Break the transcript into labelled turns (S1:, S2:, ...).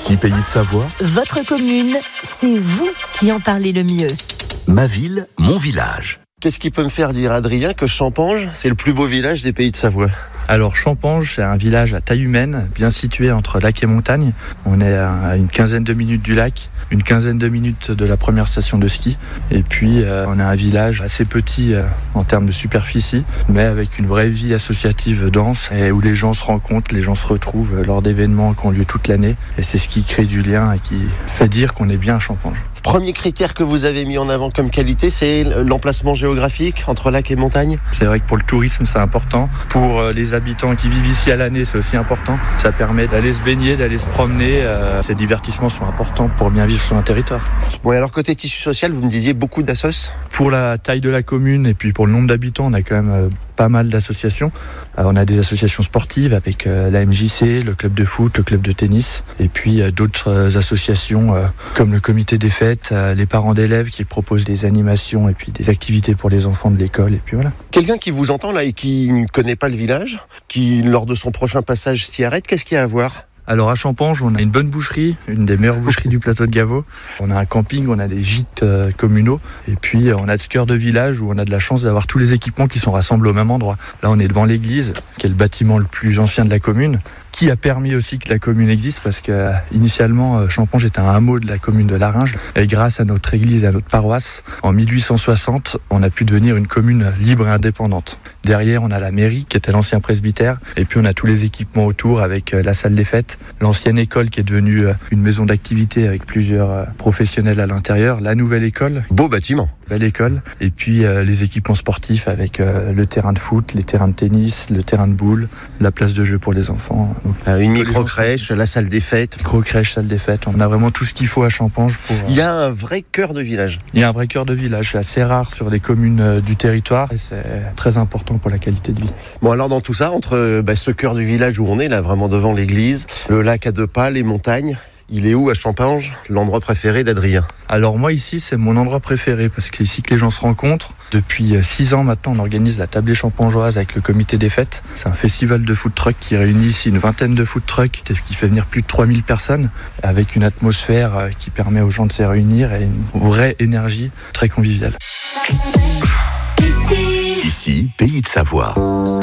S1: Ici Pays de Savoie.
S2: Votre commune, c'est vous qui en parlez le mieux.
S1: Ma ville, mon village.
S3: Qu'est-ce qui peut me faire dire, Adrien, que Champanges, c'est le plus beau village des Pays de Savoie ?
S4: Alors Champanges, c'est un village à taille humaine, bien situé entre lac et montagne. On est à une quinzaine de minutes du lac, une quinzaine de minutes de la première station de ski. Et puis on a un village assez petit en termes de superficie, mais avec une vraie vie associative dense et où les gens se rencontrent, les gens se retrouvent lors d'événements qui ont lieu toute l'année. Et c'est ce qui crée du lien et qui fait dire qu'on est bien à Champanges.
S3: Premier critère que vous avez mis en avant comme qualité, c'est l'emplacement géographique entre lac et montagne.
S4: C'est vrai que pour le tourisme, c'est important. Pour les habitants qui vivent ici à l'année, c'est aussi important. Ça permet d'aller se baigner, d'aller se promener. Ces divertissements sont importants pour bien vivre sur un territoire.
S3: Bon, et alors côté tissu social, vous me disiez beaucoup d'assos.
S4: Pour la taille de la commune et puis pour le nombre d'habitants, on a quand même pas mal d'associations. On a des associations sportives avec la MJC, le club de foot, le club de tennis, et puis d'autres associations comme le comité des fêtes, les parents d'élèves qui proposent des animations et puis des activités pour les enfants de l'école, et puis voilà.
S3: Quelqu'un qui vous entend là et qui ne connaît pas le village, qui lors de son prochain passage s'y arrête, qu'est-ce qu'il y a à voir ?
S4: Alors à Champanges, on a une bonne boucherie, une des meilleures boucheries du plateau de Gaveau. On a un camping, on a des gîtes communaux. Et puis on a ce cœur de village où on a de la chance d'avoir tous les équipements qui sont rassemblés au même endroit. Là on est devant l'église, qui est le bâtiment le plus ancien de la commune, qui a permis aussi que la commune existe parce que initialement Champanges était un hameau de la commune de Larringes. Et grâce à notre église et à notre paroisse, en 1860, on a pu devenir une commune libre et indépendante. Derrière, on a la mairie qui était l'ancien presbytère. Et puis on a tous les équipements autour avec la salle des fêtes, l'ancienne école qui est devenue une maison d'activité avec plusieurs professionnels à l'intérieur, la nouvelle école.
S3: Beau bâtiment.
S4: Belle école. Et puis les équipements sportifs avec le terrain de foot, les terrains de tennis, le terrain de boule, la place de jeu pour les enfants. Donc,
S3: une micro-crèche, la salle des fêtes.
S4: Micro-crèche, salle des fêtes. On a vraiment tout ce qu'il faut à Champanges pour...
S3: Il y a un vrai cœur de village.
S4: Il y a un vrai cœur de village. C'est assez rare sur les communes du territoire et c'est très important pour la qualité de vie.
S3: Bon, alors dans tout ça, entre ce cœur du village où on est, là vraiment devant l'église, le lac à 2 pas, les montagnes, il est où à Champanges, l'endroit préféré d'Adrien ?
S4: Alors moi ici c'est mon endroit préféré parce que c'est ici que les gens se rencontrent. Depuis 6 ans maintenant on organise la tablée champangeoise avec le comité des fêtes. C'est un festival de food truck qui réunit ici une vingtaine de food trucks qui fait venir plus de 3000 personnes avec une atmosphère qui permet aux gens de se réunir et une vraie énergie très conviviale.
S1: Ici Pays de Savoie.